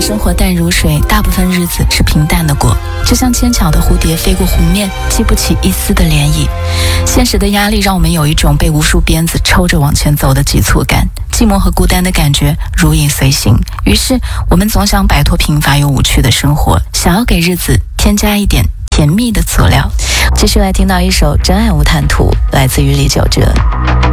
生活淡如水，大部分日子是平淡的过，就像纤巧的蝴蝶飞过湖面，激不起一丝的涟漪。现实的压力让我们有一种被无数鞭子抽着往前走的急促感，寂寞和孤单的感觉如影随形。于是我们总想摆脱贫乏又无趣的生活，想要给日子添加一点甜蜜的佐料。继续来听到一首《真爱无坦途》，来自于李玖哲。